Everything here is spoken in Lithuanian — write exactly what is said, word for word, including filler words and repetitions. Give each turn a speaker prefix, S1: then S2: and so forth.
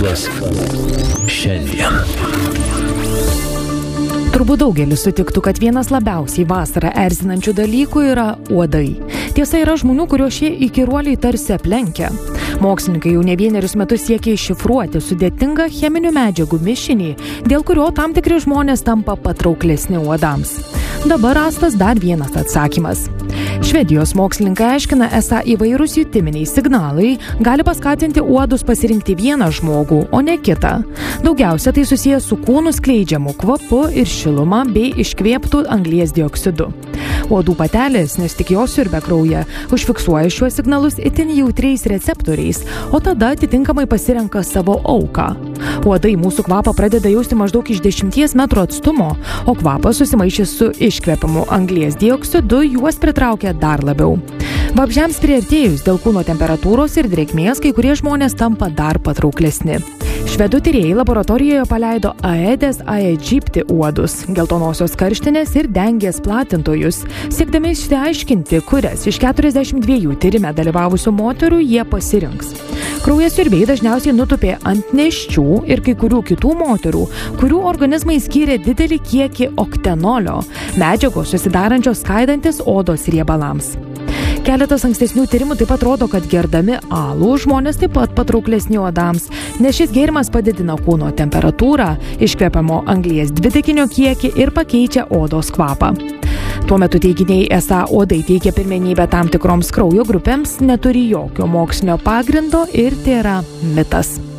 S1: Šiandien.
S2: Turbūt daugelis sutiktų, kad vienas labiausiai vasarą erzinančių dalykų yra uodai. Tiesa, yra žmonių, kurio šie įkyruoliai tarsi aplenkia. Mokslininkai jau ne vienerius metus siekia iššifruoti sudėtingą cheminių medžiagų mišinį, dėl kurio tam tikri žmonės tampa patrauklesni uodams. Dabar rastas dar vienas atsakymas. Švedijos mokslininkai aiškina, esą įvairūs jutiminiai signalai gali paskatinti uodus pasirinkti vieną žmogų, o ne kitą. Daugiausia tai susijęs su kūnų skleidžiamu kvapu ir šiluma bei iškvėptų anglies dioksidu. Uodų patelės, nes tik jos siurbia kraują, užfiksuoja šiuos signalus itin jautriais receptoriais, o tada atitinkamai pasirenka savo auką. Uodai mūsų kvapą pradeda jausti maždaug iš dešimties metrų atstumo, o kvapas susimaišęs su iškvepiamu anglies dioksidu juos pritraukia dar labiau. Vabzdžiams priartėjus dėl kūno temperatūros ir drėgmės, kai kurie žmonės tampa dar patrauklesni. Švedų tyrėjai laboratorijoje paleido Aedes aegypti uodus, geltonosios karštinės ir dengės platintojus, siekdami išsiaiškinti, kurias iš keturiasdešimt dviejų tyrime dalyvavusių moterų jie pasirinks. Kraujasiurbiai dažniausiai nutupė ant nėščių ir kai kurių kitų moterų, kurių organizmai skyrė didelį kiekį oktenolio, medžiagos susidarančios skaidantis odos riebalams. Keletas ankstesnių tyrimų taip pat rodo, kad gerdami alų žmonės taip pat patrauklesni uodams, nes šis gėrimas padidina kūno temperatūrą, iškvepiamo anglies dvideginio kiekį ir pakeičia odos kvapą. Tuo metu teiginiai, esą uodai teikia pirmenybę tam tikroms kraujo grupėms, neturi jokio mokslinio pagrindo ir tai yra mitas.